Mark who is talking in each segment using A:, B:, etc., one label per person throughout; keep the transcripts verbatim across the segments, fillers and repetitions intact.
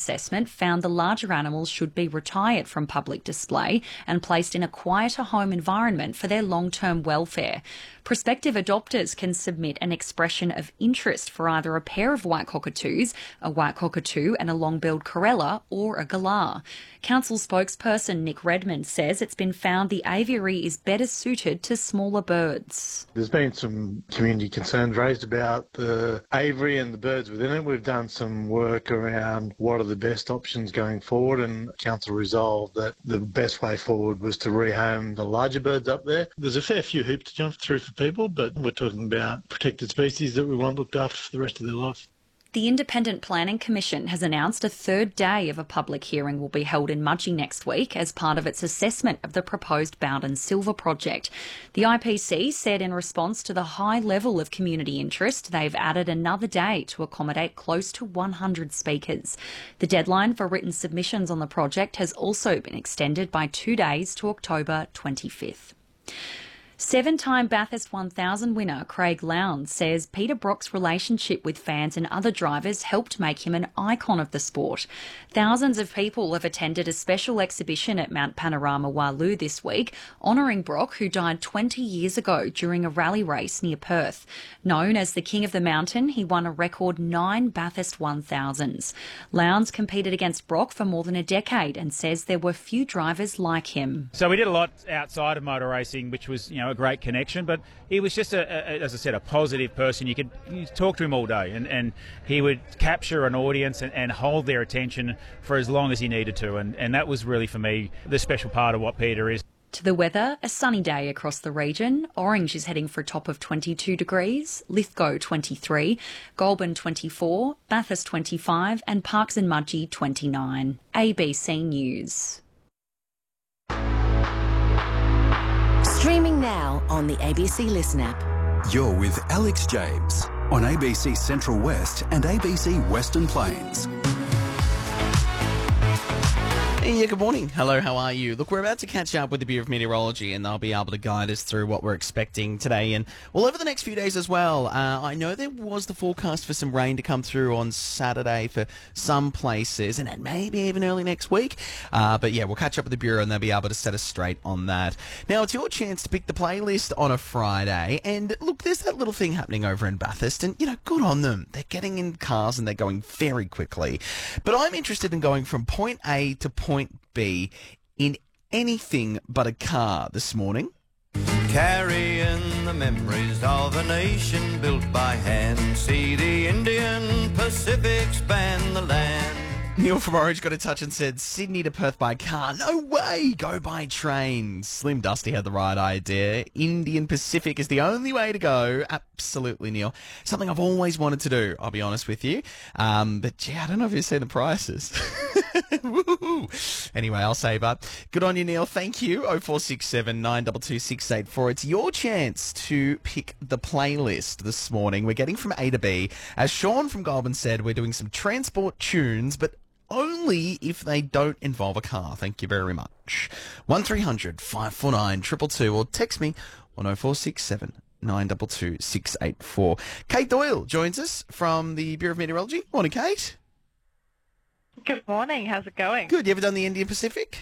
A: assessment found the larger animals should be retired from public display and placed in a quieter home environment for their long-term welfare. Prospective adopters can submit an expression of interest for either a pair of white cockatoos, a white cockatoo and a long-billed corella, or a galah. Council spokesperson Nick Redmond says it's been found the aviary is better suited to smaller birds.
B: There's been some community concerns raised about the aviary and the birds within it. We've done some work around what are the best options going forward, and Council resolved that the best way forward was to rehome the larger birds up there. There's a fair few hoops to jump through for people, but we're talking about protected species that we want looked after for the rest of their life.
A: The Independent Planning Commission has announced a third day of a public hearing will be held in Mudgee next week as part of its assessment of the proposed Bowden Silver project. The I P C said in response to the high level of community interest, they've added another day to accommodate close to one hundred speakers. The deadline for written submissions on the project has also been extended by two days to October twenty-fifth. Seven-time Bathurst one thousand winner Craig Lowndes says Peter Brock's relationship with fans and other drivers helped make him an icon of the sport. Thousands of people have attended a special exhibition at Mount Panorama Wahlloo this week, honouring Brock, who died twenty years ago during a rally race near Perth. Known as the King of the Mountain, he won a record nine Bathurst one thousands. Lowndes competed against Brock for more than a decade and says there were few drivers like him.
C: So we did a lot outside of motor racing, which was, you know, a great connection, but he was just, a, a, as I said, a positive person. You could you talk to him all day, and, and he would capture an audience and, and hold their attention for as long as he needed to, and, and that was really, for me, the special part of what Peter is.
A: To the weather, a sunny day across the region. Orange is heading for a top of twenty-two degrees, Lithgow twenty-three, Goulburn twenty-four, Bathurst twenty-five and Parkes and Mudgee twenty-nine. A B C News.
D: Streaming now on the A B C Listen app.
E: You're with Alex James on A B C Central West and A B C Western Plains.
F: Yeah, good morning. Hello, how are you? Look, we're about to catch up with the Bureau of Meteorology, and they'll be able to guide us through what we're expecting today and, well, over the next few days as well. Uh, I know there was the forecast for some rain to come through on Saturday for some places, and maybe even early next week. Uh, but, yeah, we'll catch up with the Bureau, and they'll be able to set us straight on that. Now, it's your chance to pick the playlist on a Friday, and, look, there's that little thing happening over in Bathurst, and, you know, good on them. They're getting in cars, and they're going very quickly. But I'm interested in going from point A to point B in anything but a car this morning.
G: Carrying the memories of a nation built by hand. See the Indian Pacific span the land.
F: Neil from Orange got in touch and said, Sydney to Perth by car. No way! Go by train. Slim Dusty had the right idea. Indian Pacific is the only way to go. Absolutely, Neil. Something I've always wanted to do, I'll be honest with you. Um, but, yeah, I don't know if you've seen the prices. Anyway, I'll save up. Good on you, Neil. Thank you. oh four six seven, nine two two, six eight four. It's your chance to pick the playlist this morning. We're getting from A to B. As Sean from Goulburn said, we're doing some transport tunes, but only if they don't involve a car. Thank you very much. one three hundred, five four nine, two two two or text me on oh four six seven, nine two two, six eight four. Kate Doyle joins us from the Bureau of Meteorology. Morning, Kate.
H: Good morning. How's it going?
F: Good. You ever done the Indian Pacific?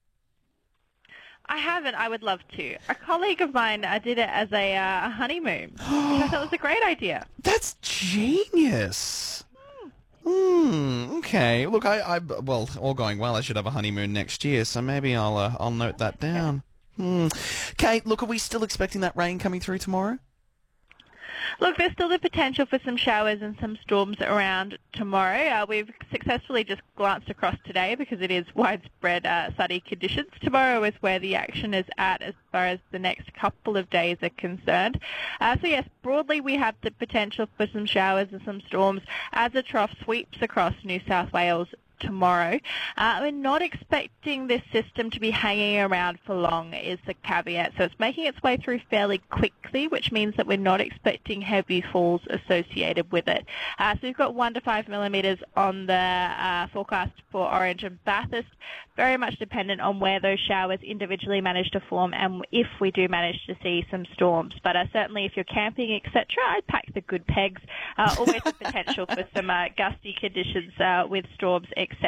H: I haven't. I would love to. A colleague of mine uh, did it as a uh, honeymoon, which I thought was a great idea.
F: That's genius. Hmm. Okay. Look, I, I, well, all going well, I should have a honeymoon next year, so maybe I'll, uh, I'll note that down. Hmm. Kate, look, are we still expecting that rain coming through tomorrow?
H: Look, there's still the potential for some showers and some storms around tomorrow. Uh, we've successfully just glanced across today because it is widespread uh, sunny conditions. Tomorrow is where the action is at as far as the next couple of days are concerned. Uh, so, yes, broadly we have the potential for some showers and some storms as a trough sweeps across New South Wales tomorrow. Uh, we're not expecting this system to be hanging around for long is the caveat. So it's making its way through fairly quickly, which means that we're not expecting heavy falls associated with it. Uh, so we've got one to five millimetres on the uh, forecast for Orange and Bathurst, very much dependent on where those showers individually manage to form and if we do manage to see some storms. But uh, certainly if you're camping, et cetera, I'd pack the good pegs. Uh, always the potential for some uh, gusty conditions uh, with storms, et